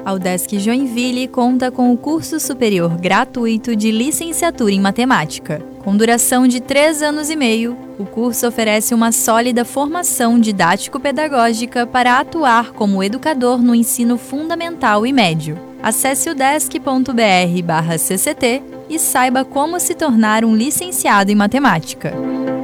A UDESC Joinville conta com o curso superior gratuito de licenciatura em matemática. Com duração de 3 anos e meio, o curso oferece uma sólida formação didático-pedagógica para atuar como educador no ensino fundamental e médio. Acesse udesc.br/cct e saiba como se tornar um licenciado em matemática.